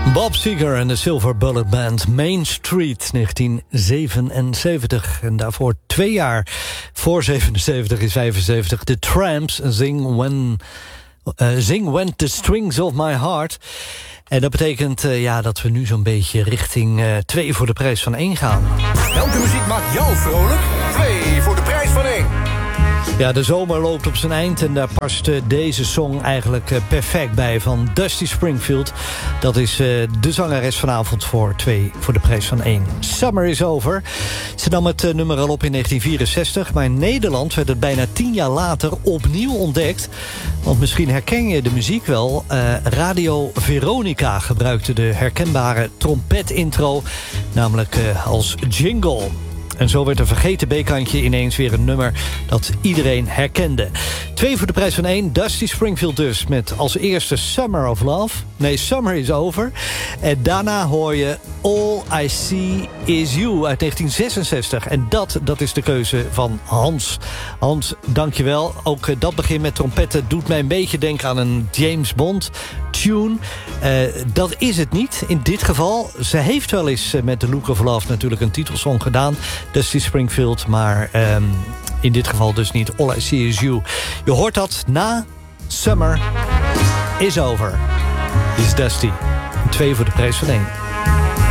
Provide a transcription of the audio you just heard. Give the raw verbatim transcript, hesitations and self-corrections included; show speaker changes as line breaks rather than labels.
Bob Seger en de Silver Bullet Band, Main Street, negentien zevenenzeventig. En daarvoor twee jaar voor zevenenzeventig is vijfenzeventig. The Tramps, Sing When, uh, Sing When the Strings of My Heart. En dat betekent uh, ja, dat we nu zo'n beetje richting uh, twee voor de prijs van één gaan.
Welke muziek maakt jou vrolijk? Twee voor de prijs van één.
Ja, de zomer loopt op zijn eind en daar past uh, deze song eigenlijk uh, perfect bij van Dusty Springfield. Dat is uh, de zangeres vanavond voor twee voor de prijs van één. Summer is over. Ze nam het uh, nummer al op in negentien vierenzestig, maar in Nederland werd het bijna tien jaar later opnieuw ontdekt. Want misschien herken je de muziek wel. Uh, Radio Veronica gebruikte de herkenbare trompetintro, namelijk uh, als jingle. En zo werd een vergeten B-kantje ineens weer een nummer dat iedereen herkende. Twee voor de prijs van één, Dusty Springfield dus, met als eerste Summer of Love. Nee, Summer is Over. En daarna hoor je All I See Is You uit negentien zesenzestig. En dat, dat is de keuze van Hans. Hans, dankjewel. Ook dat begin met trompetten doet mij een beetje denken aan een James Bond tune. Uh, dat is het niet in dit geval. Ze heeft wel eens met The Look of Love natuurlijk een titelsong gedaan, Dusty Springfield, maar um, in dit geval dus niet All I See Is You. Je hoort dat na Summer is Over. Dit is Dusty. Twee voor de prijs van één.